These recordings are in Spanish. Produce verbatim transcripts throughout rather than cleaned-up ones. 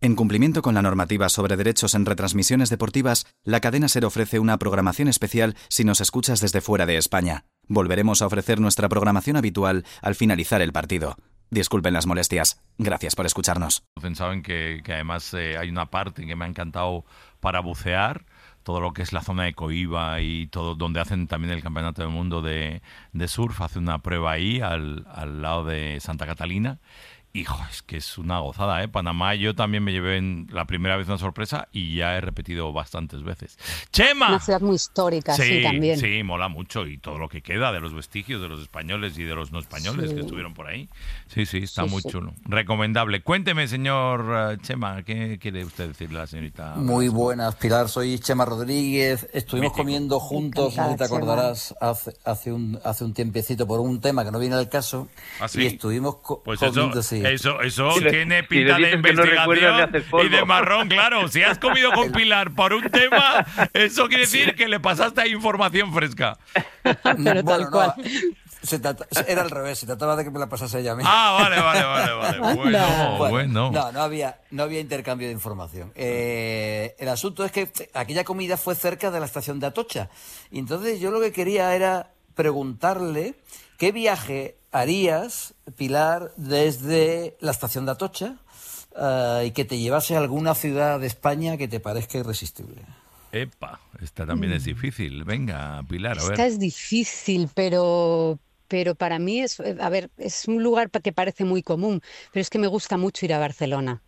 En cumplimiento con la normativa sobre derechos en retransmisiones deportivas, la cadena SER ofrece una programación especial si nos escuchas desde fuera de España. Volveremos a ofrecer nuestra programación habitual al finalizar el partido. Disculpen las molestias. Gracias por escucharnos. Saben que, que además eh, hay una parte que me ha encantado para bucear, todo lo que es la zona de Coiba y todo, donde hacen también el Campeonato del Mundo de, de Surf, hace una prueba ahí al, al lado de Santa Catalina. Hijo, es que es una gozada, ¿eh? Panamá, yo también me llevé en la primera vez una sorpresa y ya he repetido bastantes veces. ¡Chema! Una ciudad muy histórica, sí, sí también. Sí, mola mucho y todo lo que queda de los vestigios de los españoles y de los no españoles sí. que estuvieron por ahí. Sí, sí, está sí, muy sí. chulo. Recomendable. Cuénteme, señor Chema, ¿qué quiere usted decirle a la señorita? Muy buenas, Pilar. Soy Chema Rodríguez. Estuvimos Mítico. comiendo juntos, no sé si te acordarás, hace, hace, un, hace un tiempecito por un tema que no viene al caso. ¿Ah, sí? Y estuvimos co pues comiendo, eso, sí. Eso, eso si tiene le, pinta si de investigación no y de marrón, claro. Si has comido con Pilar por un tema, eso quiere decir sí. que le pasaste ahí información fresca. Pero bueno, tal cual. No, se trata, era al revés, se trataba de que me la pasase ella a mí. Ah, vale, vale, vale, vale. Bueno, bueno. bueno. No, no había, no había intercambio de información. Eh, el asunto es que aquella comida fue cerca de la estación de Atocha. Y entonces yo lo que quería era preguntarle qué viaje harías, Pilar, desde la estación de Atocha uh, y que te llevase a alguna ciudad de España que te parezca irresistible. Epa, esta también mm. es difícil. Venga, Pilar, a ver. Esta es difícil, pero... pero para mí es, a ver, es un lugar que parece muy común, pero es que me gusta mucho ir a Barcelona.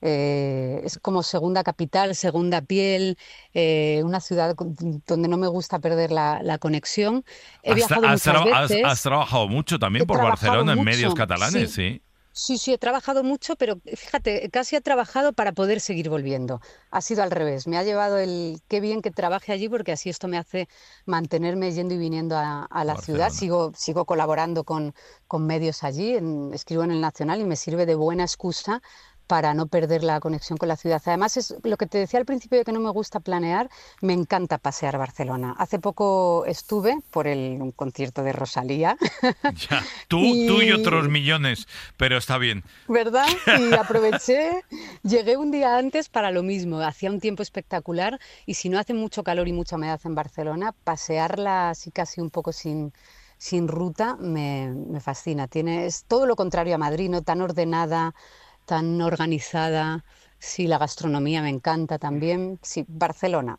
Eh, es como segunda capital, segunda piel, eh, una ciudad donde no me gusta perder la, la conexión. He has, viajado has, muchas tra veces. Has, has trabajado mucho también he por Barcelona, mucho, en medios catalanes, sí. sí. Sí, sí, he trabajado mucho, pero fíjate, casi he trabajado para poder seguir volviendo. Ha sido al revés. Me ha llevado el qué bien que trabaje allí, porque así esto me hace mantenerme yendo y viniendo a, a la Barcelona. ciudad. Sigo, sigo colaborando con, con medios allí, en, escribo en El Nacional y me sirve de buena excusa para no perder la conexión con la ciudad. Además, es lo que te decía al principio de que no me gusta planear, me encanta pasear Barcelona. Hace poco estuve por el, un concierto de Rosalía. Ya, tú, y... tú y otros millones, pero está bien. ¿Verdad? Y aproveché, llegué un día antes para lo mismo, hacía un tiempo espectacular y si no hace mucho calor y mucha humedad en Barcelona, pasearla así casi un poco sin... sin ruta me, me fascina. Tiene, es todo lo contrario a Madrid, no tan ordenada, tan organizada. Sí, la gastronomía me encanta también. Sí, Barcelona.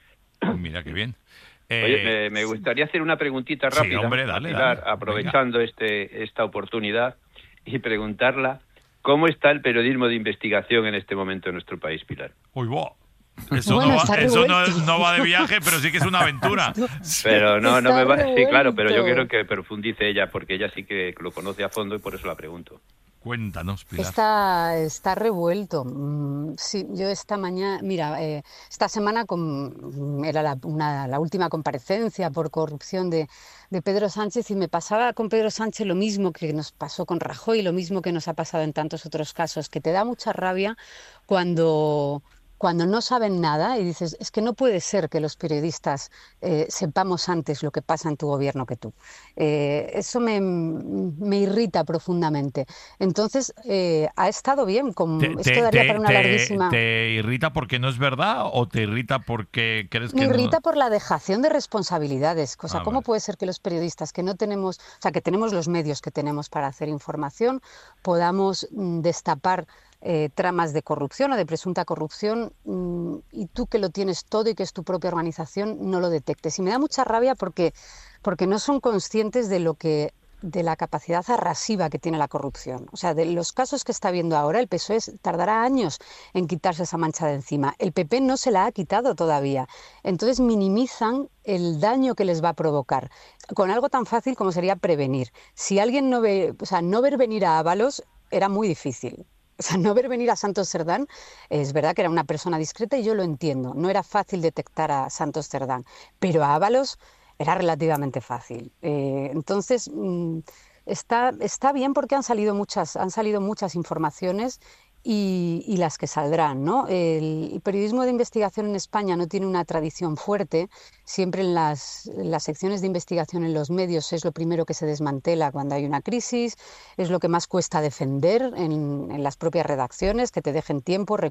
Mira qué bien. Eh, Oye, me, me gustaría hacer una preguntita rápida, sí, hombre, dale, Pilar, dale. aprovechando este esta oportunidad y preguntarla cómo está el periodismo de investigación en este momento en nuestro país, Pilar. Uy, wow. Eso, bueno, no, va, eso no, no va de viaje, pero sí que es una aventura. Pero no, no me va. Sí, claro, pero yo quiero que profundice ella, porque ella sí que lo conoce a fondo y por eso la pregunto. Cuéntanos, Pilar. Está, está revuelto. Sí, yo esta mañana, mira, eh, esta semana con, era la, una, la última comparecencia por corrupción de, de Pedro Sánchez y me pasaba con Pedro Sánchez lo mismo que nos pasó con Rajoy, lo mismo que nos ha pasado en tantos otros casos, que te da mucha rabia cuando... cuando no saben nada y dices, es que no puede ser que los periodistas eh, sepamos antes lo que pasa en tu gobierno que tú. Eh, eso me, me irrita profundamente. Entonces, eh, ha estado bien. Con, te, esto daría te, para una te, larguísima... ¿Te irrita porque no es verdad o te irrita porque crees que Me irrita no? por la dejación de responsabilidades. O sea, ah, ¿cómo vale. puede ser que los periodistas que no tenemos, o sea, que tenemos los medios que tenemos para hacer información, podamos mm, destapar Eh, tramas de corrupción o de presunta corrupción mmm, y tú que lo tienes todo y que es tu propia organización no lo detectes? Y me da mucha rabia porque, porque no son conscientes de lo que de la capacidad arrasiva que tiene la corrupción. O sea, de los casos que está viendo ahora, el P S O E tardará años en quitarse esa mancha de encima. El P P no se la ha quitado todavía. Entonces minimizan el daño que les va a provocar con algo tan fácil como sería prevenir. Si alguien no ve, o sea, no ver venir a Ábalos era muy difícil. O sea, no ver venir a Santos Cerdán, es verdad que era una persona discreta y yo lo entiendo. No era fácil detectar a Santos Cerdán, pero a Ábalos era relativamente fácil. Eh, entonces, mmm, está, está bien porque han salido muchas, han salido muchas informaciones y, y las que saldrán, ¿no? El, el periodismo de investigación en España no tiene una tradición fuerte. Siempre en las, en las secciones de investigación en los medios es lo primero que se desmantela cuando hay una crisis, es lo que más cuesta defender en, en las propias redacciones, que te dejen tiempo, recursos